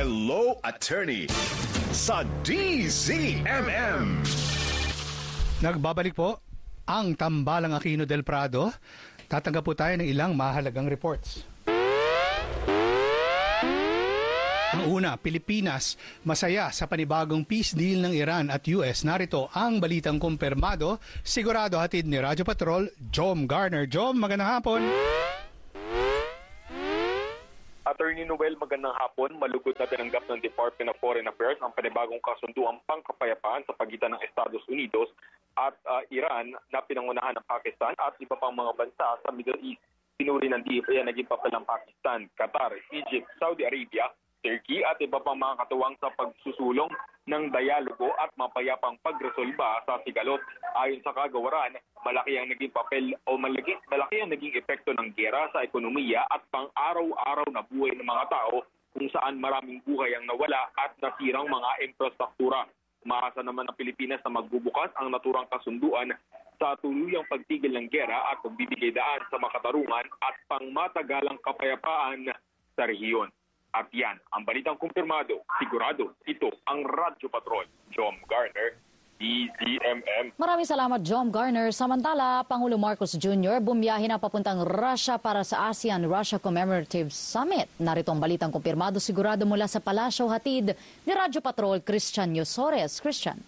Hello, Attorney sa DZMM. Nagbabalik po ang Tambalang Aquino del Prado. Tatanggap po tayo ng ilang mahalagang reports. Ang una, Pilipinas, masaya sa panibagong peace deal ng Iran at US. Narito ang balitang kumpirmado, sigurado hatid ni Radyo Patrol, Jom Garner. Jom, magandang hapon. Attorney Noel, magandang hapon. Malugod na tinanggap ng Department of Foreign Affairs ang panibagong kasunduang pangkapayapaan sa pagitan ng Estados Unidos at Iran na pinangunahan ng Pakistan at iba pang mga bansa sa Middle East. Pinuri ng DFA ang naging papel ng Pakistan, Qatar, Egypt, Saudi Arabia, Turkey at iba pang mga katuwang sa pagsusulong ng dialogo at mapayapang pagresolba sa sigalot. Ayon sa kagawaran, malaki ang naging papel o malaki ang naging epekto ng giyera sa ekonomiya at pang-araw-araw na buhay ng mga tao kung saan maraming buhay ang nawala at nasirang mga infrastruktura. Umaasa naman ng Pilipinas na magbubukas ang naturang kasunduan sa tuluyang pagtigil ng giyera at pagbibigay daan sa makatarungan at pangmatagalang kapayapaan sa rehiyon. At yan, ang balitang kumpirmado, sigurado, ito ang Radyo Patrol. Jom Garner, DZMM. Maraming salamat, Jom Garner. Samantala, Pangulo Marcos Jr. bumiyahe na papuntang Russia para sa ASEAN-Russia Commemorative Summit. Narito ang balitang kumpirmado, sigurado mula sa Palasyo, hatid ni Radyo Patrol, Christian Yusores. Christian.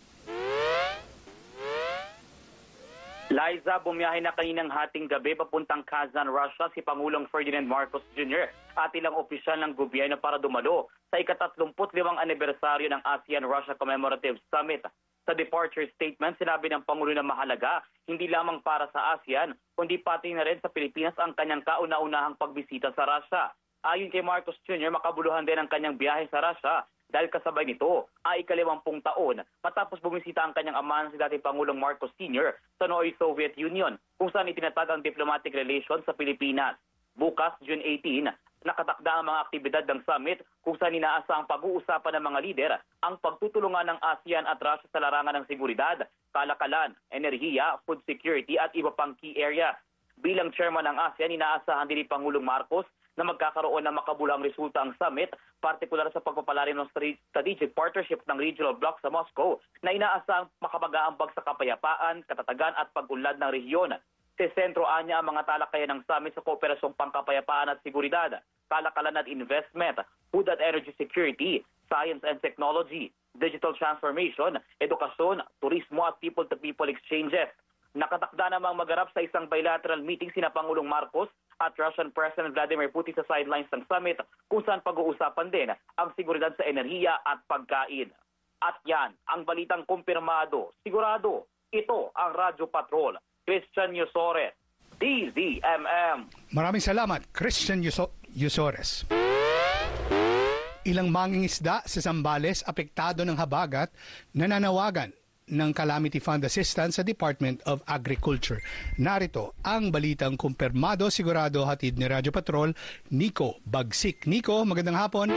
Liza, bumiyahe na kaninang hating gabi papuntang Kazan, Russia si Pangulong Ferdinand Marcos Jr. at ilang opisyal ng gobyerno para dumalo sa ika-35 anibersaryo ng ASEAN-Russia Commemorative Summit. Sa departure statement, sinabi ng Pangulo na mahalaga hindi lamang para sa ASEAN, kundi pati na rin sa Pilipinas ang kanyang kauna-unahang pagbisita sa Russia. Ayon kay Marcos Jr., makabuluhan din ang kanyang biyahe sa Russia dahil kasabay nito ay ika-50 taon matapos bumisita ang kanyang ama na si dating Pangulong Marcos Sr. sa Nooy Soviet Union kung saan itinatag ang diplomatic relations sa Pilipinas. Bukas, June 18, nakatakda ang mga aktibidad ng summit kung saan inaasahang pag-uusapan ng mga lider ang pagtutulungan ng ASEAN at Russia sa larangan ng seguridad, kalakalan, enerhiya, food security at iba pang key area. Bilang chairman ng ASEAN, inaasahan din ni Pangulong Marcos na magkakaroon ng makabuluhang resulta ang summit, partikular sa pagpapalalim ng strategic partnership ng regional bloc sa Moscow na inaasahang makapag-aambag sa kapayapaan, katatagan at pag-unlad ng rehiyon. Sa sentro anya ang mga talakayan ng summit sa kooperasyong pangkapayapaan at seguridad, kalakalan at investment, food at energy security, science and technology, digital transformation, edukasyon, turismo at people-to-people exchanges. Nakatakda namang maganap sa isang bilateral meeting sina Pangulong Marcos at Russian President Vladimir Putin sa sidelines ng summit kung saan pag-uusapan din ang seguridad sa enerhiya at pagkain. At yan, ang balitang kumpirmado, sigurado, ito ang Radyo Patrol, Christian Yusores, DZMM. Maraming salamat, Christian Yusores. Ilang mangingisda sa Zambales apektado ng habagat nananawagan ng Calamity Fund Assistance sa Department of Agriculture. Narito ang balitang kumpirmado, sigurado hatid ni Radyo Patrol, Nico Bagsik. Nico, magandang hapon.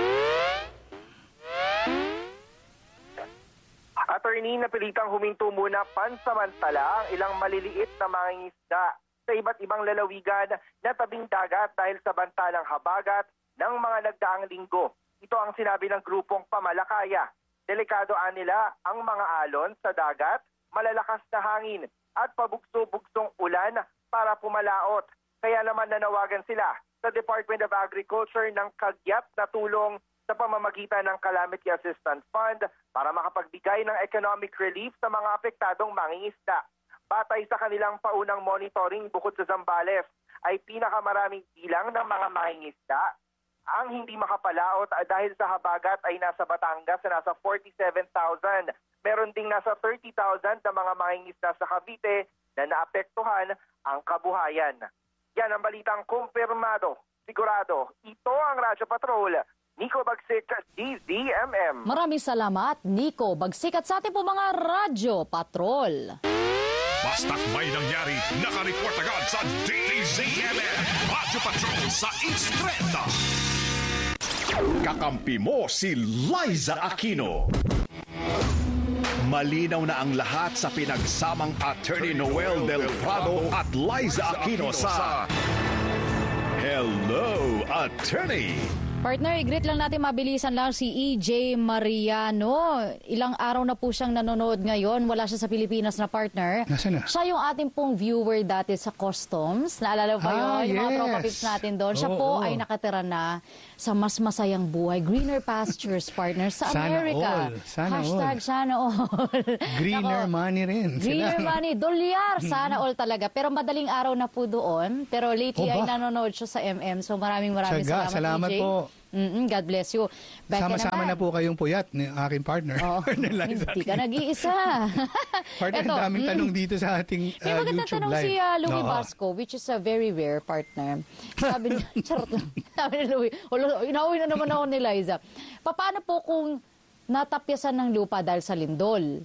Attorney, napilitang huminto muna pansamantala ang ilang maliliit na mangingisda sa iba't ibang lalawigan na tabing dagat dahil sa banta ng habagat ng mga nagdaang linggo. Ito ang sinabi ng grupong Pamalakaya. Delikado nila ang mga alon sa dagat, malalakas na hangin at pabugso-bugsong ulan para pumalaot. Kaya naman nanawagan sila sa Department of Agriculture ng kagyat na tulong sa pamamagitan ng Calamity Assistance Fund para makapagbigay ng economic relief sa mga apektadong mangingisda. Batay sa kanilang paunang monitoring bukod sa Zambales, ay pinakamaraming bilang ng mga mangingisda ang hindi makapalaot dahil sa habagat ay nasa Batangas na nasa 47,000. Meron ding nasa 30,000 na mga mangingisda sa Cavite na naapektuhan ang kabuhayan. Yan ang balitang kumpirmado. Sigurado, ito ang Radyo Patrol. Nico Bagsik, DZMM. Maraming salamat, Nico Bagsik. At sa ating po mga Radyo Patrol. Basta't may nangyari, nakareport agad sa DZMM. Radyo Patrol sa East 30. Kakampi mo si Liza Aquino. Malinaw na ang lahat sa pinagsamang Attorney Noel Del Prado at Liza Aquino sa Hello, Attorney! Partner, i-greet lang natin mabilisan lang si EJ Mariano. Ilang araw na po siyang nanonood ngayon. Wala siya sa Pilipinas na partner. Nasaan na? Siya yung ating pong viewer dati sa Customs. Naalala mo ba yun? Yung mga tropa pips natin doon. Siya po ay nakatira na sa mas masayang buhay. Greener pastures, partner, sa Sana America. all. Sana Hashtag all. sana all. Greener Nako, money rin. Greener Sila. money, dolyar, sana all talaga. Pero madaling araw na po doon. Pero lately ay ba? nanonood siya sa MM. So maraming Tiyaga, salamat, salamat EJ. po. God bless you. Back Sama-sama na po kayong puyat ni aking partner. Oh, Partner Liza hindi ka Aquino. nag-iisa. Partner, ang daming tanong dito sa ating May magandang YouTube tanong live. si Louie Oo. Basco, which is a very rare partner. Sabi niya, charot lang. Sabi ni Louie, inauwi na naman ako ni Liza. Paano po kung natapyasan ng lupa dahil sa lindol?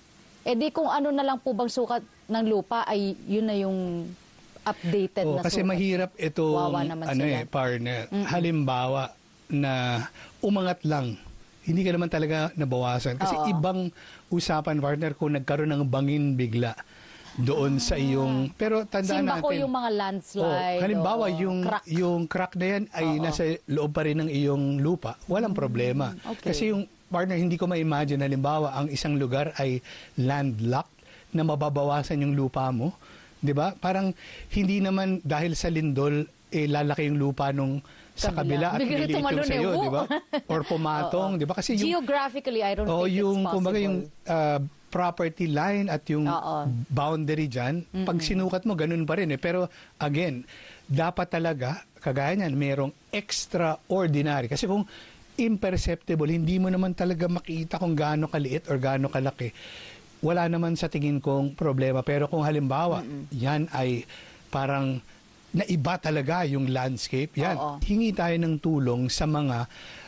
E di kung ano na lang po bang sukat ng lupa ay yun na yung updated na Kasi sukat. mahirap itong Wawa naman sila. partner. Halimbawa na umangat lang, hindi ka naman talaga nabawasan. Kasi Oo. ibang usapan, partner, kung nagkaroon ng bangin bigla doon sa iyong... Pero tandaan Simba natin... ko yung mga landslide. halimbawa, o crack. yung crack na yan ay nasa loob pa rin ng iyong lupa. Walang problema. Okay. Kasi yung partner, hindi ko ma-imagine, halimbawa, ang isang lugar ay landlocked na mababawasan yung lupa mo. 'Di ba? Parang hindi naman dahil sa lindol lalaki yung lupa nung sa kabila at Bigla liliit yung tumalon sa'yo, eh, di ba? Or pumatong, di ba? Kasi yung geographically, I don't think it's yung possible. kumbaga yung property line at yung boundary dyan, pag sinukat mo, ganun pa rin eh. Pero again, dapat talaga, kagaya niyan, merong extraordinary. Kasi kung imperceptible, hindi mo naman talaga makita kung gaano kaliit or gaano kalaki, wala naman sa tingin kong problema. Pero kung halimbawa, yan ay parang naiba talaga yung landscape, yan, hingi tayo ng tulong sa mga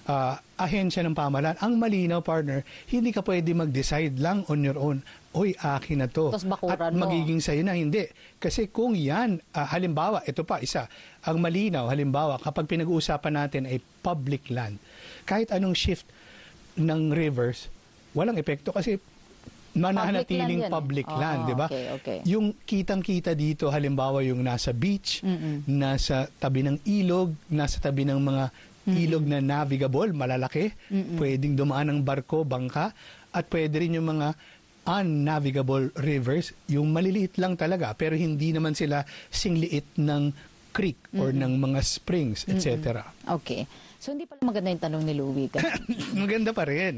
ahensya ng pamahalaan. Ang malinaw, partner, hindi ka pwede mag-decide lang on your own. Oy, akin na to. Tapos bakuran At mo. magiging sa'yo na. Hindi. Kasi kung yan, halimbawa, ito pa, isa, ang malinaw, halimbawa, kapag pinag-uusapan natin ay public land, kahit anong shift ng rivers, walang epekto kasi mananatiling public land, di ba? Okay. Yung kitang-kita dito, halimbawa yung nasa beach, nasa tabi ng ilog, nasa tabi ng mga ilog na navigable, malalaki, pwedeng dumaan ng barko, bangka, at pwede rin yung mga unnavigable rivers, yung maliliit lang talaga, pero hindi naman sila singliit ng creek or ng mga springs, etc. Okay. So, hindi pala maganda yung tanong ni Louie. Maganda pa rin.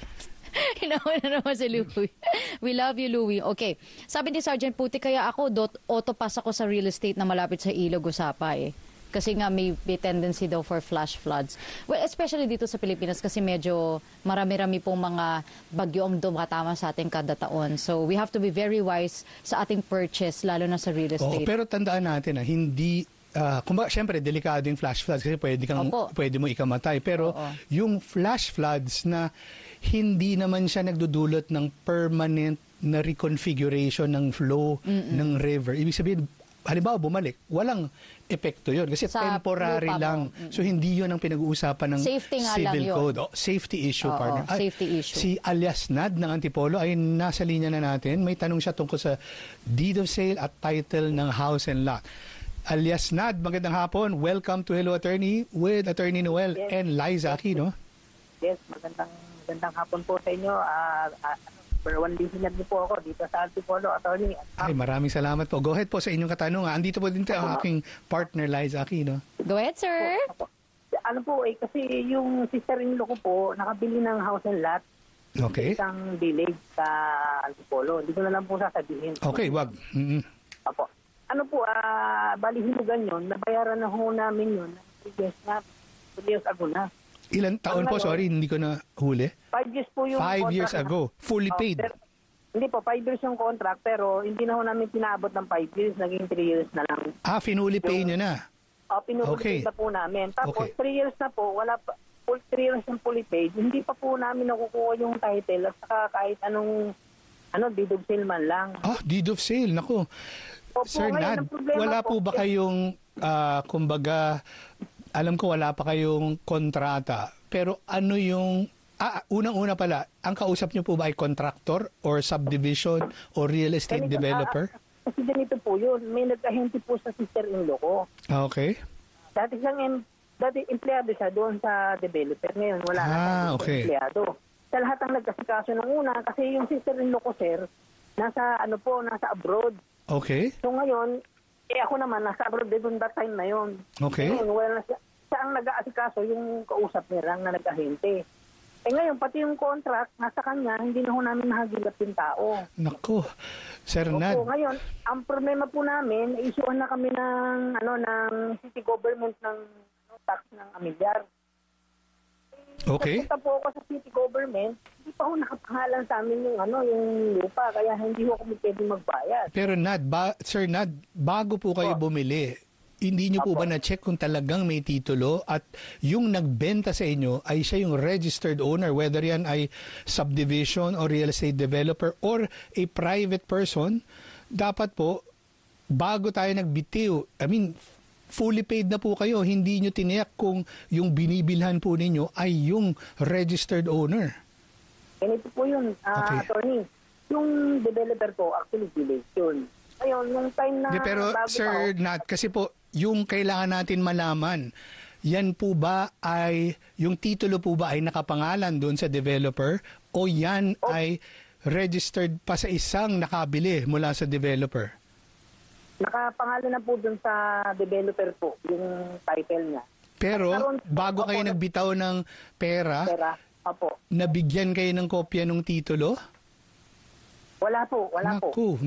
Hinawa na naman si Louie. We love you, Louie. Okay. Sabi ni Sergeant Puti, kaya ako, auto-pass ako sa real estate na malapit sa ilog Usapa eh. Kasi nga may tendency daw for flash floods. Well, especially dito sa Pilipinas kasi medyo marami-rami pong mga bagyo ang dumatama sa ating kada taon. So, we have to be very wise sa ating purchase, lalo na sa real estate. Pero tandaan natin na hindi kumbaga, syempre, delikado yung flash floods kasi pwede mo ikamatay. Pero yung flash floods na hindi naman siya nagdudulot ng permanent na reconfiguration ng flow ng river. Ibig sabihin, halimbawa bumalik, walang epekto yun. Kasi Sa temporary lupa lang. So, hindi yun ang pinag-uusapan ng Safety nga civil lang yun. code. Safety issue, partner. Safety issue. Si alias Nad ng Antipolo ay nasa linya na natin. May tanong siya tungkol sa deed of sale at title ng house and lot. Alias Nad, magandang hapon. Welcome to Hello Attorney with Attorney Noel and Liza Aquino. Yes, magandang hapon po sa inyo. Number one listener niyo po ako dito sa Antipolo, Attorney. Ay, maraming salamat po. Go ahead po sa inyong katanungan. Andito po din ang aking partner, Liza Aquino. Go ahead, sir. Ano po kasi yung sister-in-law ko po, nakabili ng house and lot. Okay. Isang village sa Antipolo. Hindi ko na lang po sasabihin. Okay, wag. Apo. Ano po, bali hinugan yun, nabayaran na ho namin yun. 2 years ago na. Ilan taon po? Sorry, hindi ko na huli. 5 years po yung 5 years contract ago. Fully paid. Hindi po, 5 years yung contract, pero hindi na ho namin pinaabot ng 5 years, naging 3 years na lang. Finuli pay nyo na. Pinuli na po namin. Tapos 3 years na po, wala pa, full 3 years yung fully paid, hindi pa po namin nakukuha yung title at saka kahit anong deed of sale man lang. Deed of sale. Naku. Opo, Sir Nad, wala po ba kayong, kumbaga, alam ko wala pa kayong kontrata, pero ano yung, unang-una pala, ang kausap nyo po ba ay contractor or subdivision or real estate developer? Kasi ganito po yun, may nag-ahente po sa sister-in-law ko. Okay. Dati siyang dati empleyado siya doon sa developer. Ngayon, wala na tayong okay. empleyado. Sa lahat ng nagkasikaso ng una, kasi yung sister-in-law ko, sir, nasa abroad. Okay. So ngayon, ako naman, nasa abroad din that time na yun. Okay. Ngayon, wala na siya ang nag-aasikaso, yung kausap niya lang na nag-ahente. Ngayon, pati yung contract, nasa kanya, hindi na ho namin nahagilap yung tao. Naku, Sir Nad. Opo, ngayon, ang problema po namin, isuhan na kami ng city government ng tax ng amilyar. Okay. Nagpunta po ako sa city government, hindi pa ho nakapangalan sa amin yung lupa, kaya hindi ho kami pwede magbayad. Pero Sir Nad, bago po kayo bumili, hindi nyo po ba na-check kung talagang may titulo at yung nagbenta sa inyo ay siya yung registered owner, whether yan ay subdivision or real estate developer or a private person? Dapat po, bago tayo nagbitiw, fully paid na po kayo, hindi nyo tiniyak kung yung binibilhan po ninyo ay yung registered owner. Ganito po yun, attorney. Yung developer ko, actually village yun. Ayun, nung time na... Pero Sir Nat, kasi po, yung kailangan natin malaman, yan po ba ay, yung titulo po ba ay nakapangalan doon sa developer o yan ay registered pa sa isang nakabili mula sa developer? Nakapangalan na po doon sa developer po, yung title niya. Pero bago kayo nagbitaw ng pera, nabigyan kayo ng kopya ng titulo? Wala po. Naku,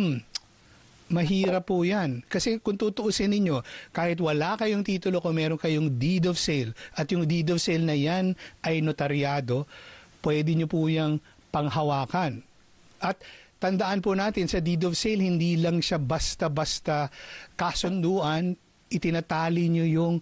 mahirap po yan. Kasi kung tutuusin ninyo, kahit wala kayong titulo, kung meron kayong deed of sale, at yung deed of sale na yan ay notaryado, pwede nyo po yung panghawakan. At tandaan po natin, sa deed of sale, hindi lang siya basta-basta kasunduan, itinatali nyo yung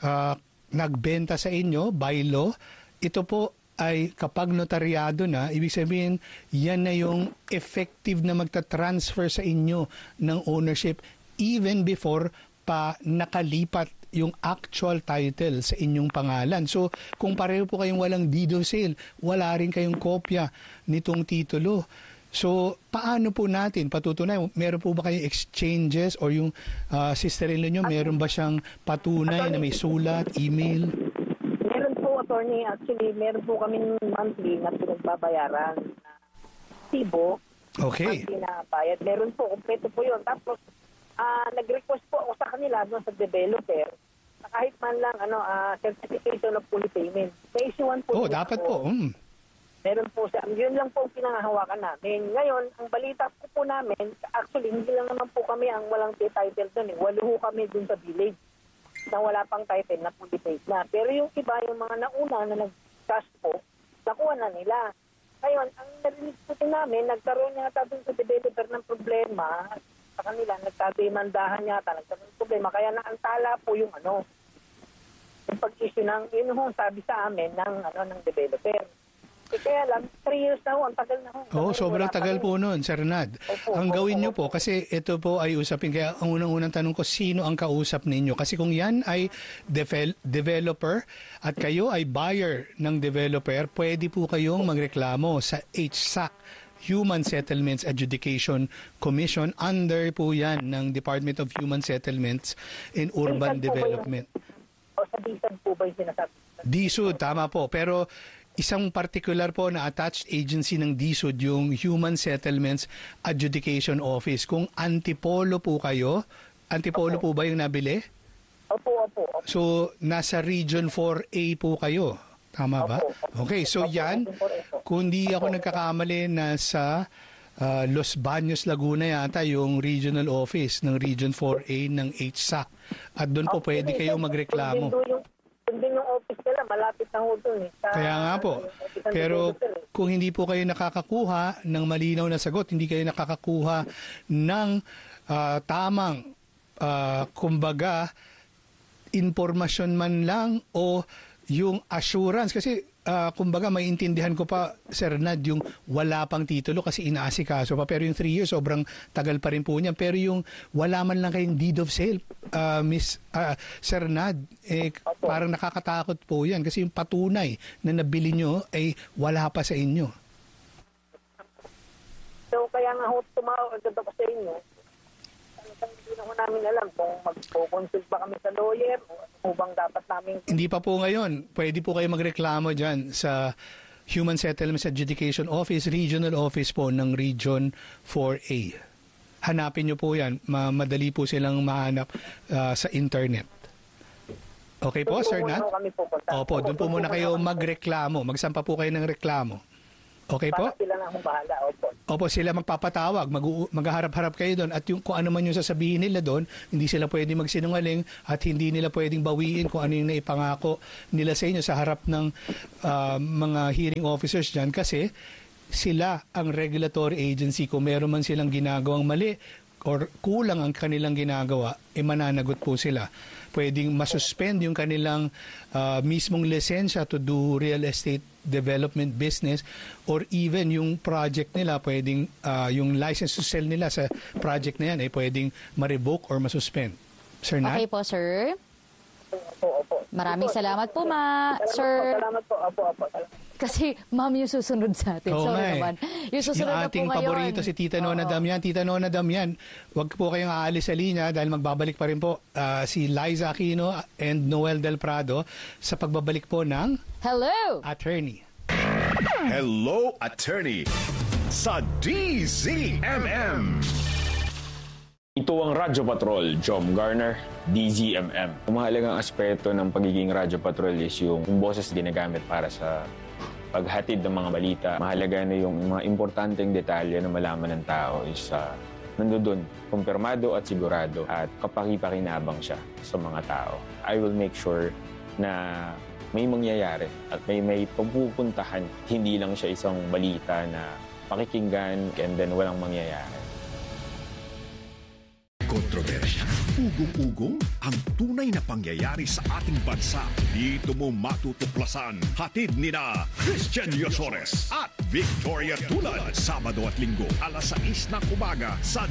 nagbenta sa inyo by law. Ito po ay kapag notaryado na, ibig sabihin, yan na yung effective na magta-transfer sa inyo ng ownership even before pa nakalipat yung actual title sa inyong pangalan. So, kung pareho po kayong walang deed of sale, wala rin kayong kopya nitong titulo. So, paano po natin patutunay? Meron po ba kayong exchanges or yung sister-in-law nyo, meron ba siyang patunay na may sulat, email? Attorney, actually, meron po kaming monthly na pinagbabayaran na Tibo. Okay. Monthly na bayad. Meron po, kompleto po yun. Tapos, nag-request po ako sa kanila doon sa developer na kahit man lang certification of fully payment. May isuan po. Dapat po. Meron po siya. Yun lang po ang pinangahawakan namin. Ngayon, ang balita po namin, actually, hindi lang naman po kami ang walang title doon. 8 ho kami doon sa village na wala pang title na fully paid na. Pero yung iba, yung mga nauna na nag-cash po, nakuha na nila. Ngayon, ang narinig po namin, nagkaroon yata dun sa developer ng problema, sa kanila, nagkademandahan yata, nagkaroon ng problema, kaya naantala po yung yung pag-issue ng, yun ho, sabi sa amin ng developer. Kaya lang, 3 years na ho, ang tagal na ho. Sobrang tagal po noon, Sir Nad. Ang gawin nyo po, kasi ito po ay usapin, kaya ang unang-unang tanong ko, sino ang kausap ninyo? Kasi kung yan ay developer at kayo ay buyer ng developer, pwede po kayong magreklamo sa HSAC, Human Settlements Adjudication Commission. Under po yan ng Department of Human Settlements and Urban Development. O sa DSUD po ba yung sinasabi? DSUD, tama po. Pero isang particular po na attached agency ng DSUD, yung Human Settlements Adjudication Office. Kung Antipolo po kayo, Antipolo po ba yung nabili? Opo. So, nasa Region 4A po kayo. Tama ba? Okay, so yan, kung di ako nagkakamali, nasa Los Baños, Laguna yata yung regional office ng Region 4A ng HSAC. At doon po pwede kayong magreklamo. Doon yung office nila, malapit na ho doon. Kaya nga po. Pero kung hindi po kayo nakakakuha ng malinaw na sagot, hindi kayo nakakakuha ng tamang, kumbaga, impormasyon man lang o yung assurance. Kasi, kumbaga, maintindihan ko pa, Sir Nad, yung wala pang titulo kasi inaasikaso pa. Pero yung 3 years, sobrang tagal pa rin po niya. Pero yung wala man lang kayong deed of sale, Sir Nad, parang nakakatakot po yan. Kasi yung patunay na nabili nyo ay wala pa sa inyo. So, kaya nga ho, tumawag agad ako sa inyo. hindi na ko namin alam kung magpo-consult ba kami sa lawyer o ano bang dapat namin. Hindi pa po ngayon. Pwede po kayo magreklamo dyan sa Human Settlements Adjudication Office, Regional Office po ng Region 4A. Hanapin nyo po yan. Madali po silang mahanap sa internet. Okay po, Sir Nat? Opo, doon po muna kayo magreklamo. Magsampa po kayo ng reklamo. Okay po? Para sila na bahala, opo. Opo, sila magpapatawag, maghaharap-harap kayo doon at yung, kung ano man yung sasabihin nila doon, hindi sila pwedeng magsinungaling at hindi nila pwedeng bawiin kung ano yung naipangako nila sa inyo sa harap ng mga hearing officers dyan kasi sila ang regulatory agency. Kung meron man silang ginagawang mali or kulang ang kanilang ginagawa, mananagot po sila. Pwedeng masuspend yung kanilang mismong lisensya to do real estate development business or even yung project nila, pwedeng yung license to sell nila sa project na yan ay pwedeng ma-revoke or masuspend. Sir Nat? Okay po, sir. Opo. Maraming salamat po, sir. Salamat po. Opo. Kasi ma'am yung susunod sa atin. Oo, Sorry naman. Yung susunod na po ating ngayon. paborito si Tita Nona Damian. Tita Nona Damian, huwag po kayong aalis sa linya dahil magbabalik pa rin po si Liza Aquino and Noel Del Prado sa pagbabalik po ng Hello! Attorney. Hello, Attorney sa DZMM. Ito ang Radyo Patrol, Jom Garner, DZMM. Ang mahalagang aspeto ng pagiging Radyo Patrol is yung boses ginagamit para sa paghatid ng mga balita. Mahalaga na yung mga importanteng detalye na malaman ng tao is nandoon, kumpirmado at sigurado at kapakipakinabang siya sa mga tao. I will make sure na may mangyayari at may pagpupuntahan. Hindi lang siya isang balita na pakikinggan and then walang mangyayari. Kontrobersya, ugong-ugong, ang tunay na pangyayari sa ating bansa. Dito mo matutuklasan. Hatid nina Christian Yosores at Victoria Tulad. Sabado at Linggo, alas 6 ng umaga sa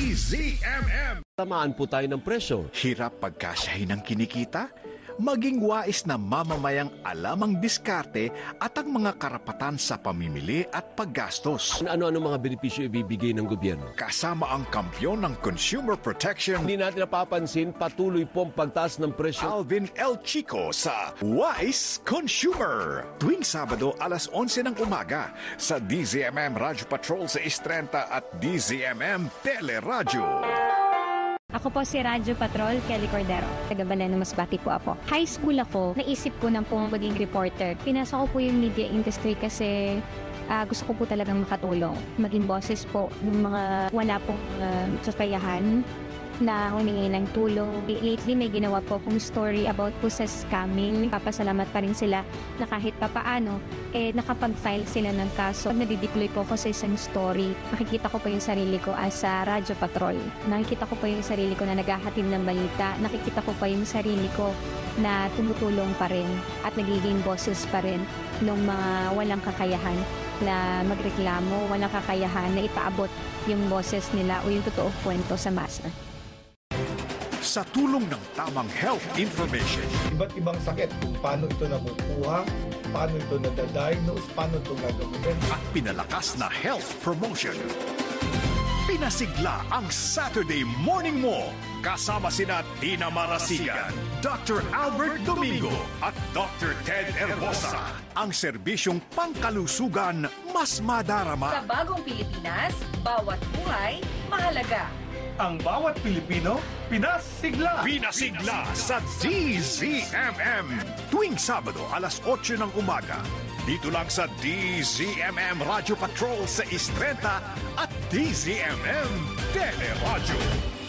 DZMM. Tamaan po tayo ng presyo. Hirap pagkasyahin ng kinikita? Maging wais na mamamayang alam ang diskarte at ang mga karapatan sa pamimili at paggastos. Ano-ano mga benepisyo ibibigay ng gobyerno? Kasama ang kampyon ng consumer protection, Hindi natin napapansin, patuloy pong pagtaas ng presyo. Alvin L. Chico sa Wise Consumer. Tuwing Sabado, alas 11 ng umaga sa DZMM Radyo Patrol sa 6:30 at DZMM Teleradyo. Ako po si Radyo Patrol, Kelly Cordero. Taga Banana Masbate po ako. High school ako, naisip ko na pong maging reporter. Pinasok ko po yung media industry kasi gusto ko po talagang makatulong. Maging boses po ng mga wala pong sasayahan na humingi ng tulong. Lately, may ginawa po akong story about po sa scamming. Papasalamat pa rin sila na kahit papaano, nakapag-file sila ng kaso. Pag nadideploy po ako sa isang story, nakikita ko po yung sarili ko as a Radyo Patrol. Nakikita ko po yung sarili ko na naghahatid ng balita. Nakikita ko pa yung sarili ko na tumutulong pa rin at nagiging boses pa rin ng mga walang kakayahan na magreklamo, walang kakayahan na ipaabot yung boses nila o yung totoong kwento sa masa. Sa tulong ng tamang health information, iba't ibang sakit, kung paano ito nakukuha, paano ito nadadiagnose, paano ito gagawin. at pinalakas na health promotion. Pinasigla ang Saturday morning mo kasama sina Tina Marasigan, Dr. Albert Domingo at Dr. Ted Herbosa. Ang serbisyong pangkalusugan mas madarama. Sa bagong Pilipinas, bawat buhay mahalaga. Ang bawat Pilipino, pinasigla! Pinasigla sa DZMM. Tuwing Sabado, alas 8 ng umaga. Dito lang sa DZMM Radio Patrol sa 6:30 at DZMM Teleradyo.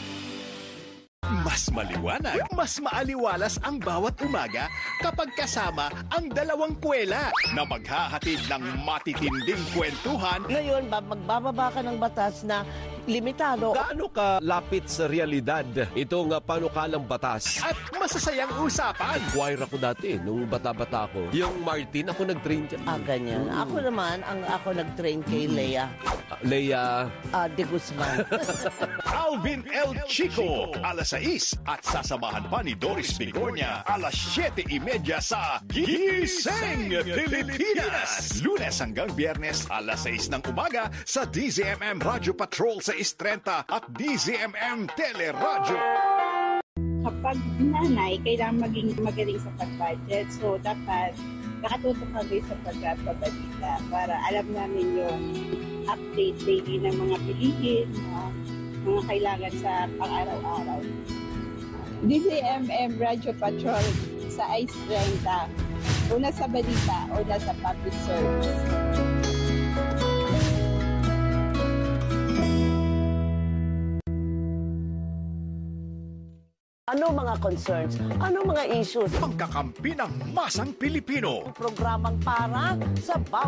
Mas maliwanag, mas maaliwalas ang bawat umaga kapag kasama ang dalawang kwela na maghahatid ng matitinding kwentuhan. Ngayon, magbababa ka ng batas na limitado. Gaano ka lapit sa realidad itong panukalang batas? At masasayang usapan. Choir ako dati, nung bata-bata ako. Yung Martin, ako nag-train dyan. Ganyan. Ako naman, ako nag-train kay Lea. Lea De Guzman. Alvin L. Chico, alas 6 at sasamahan pa ni Doris Bigornia, alas 7:30 sa Gising Pilipinas. Lunes hanggang Biyernes, alas 6 ng umaga sa DZMM Radio Patrol sa Istrenta at DZMM Teleradyo. Kapag nanay, kailangan maging magaling sa pag-budget. So, dapat nakatutok kami sa pagpabalita para alam namin yung update daily ng mga bilihin, mga kailangan sa pang-araw-araw. DZMM Radio Patrol sa Ice 30. Una sa balita, una sa public service. Ano mga concerns? Ano mga issues? Ang kakampi ng masang Pilipino. Programang para sa bawat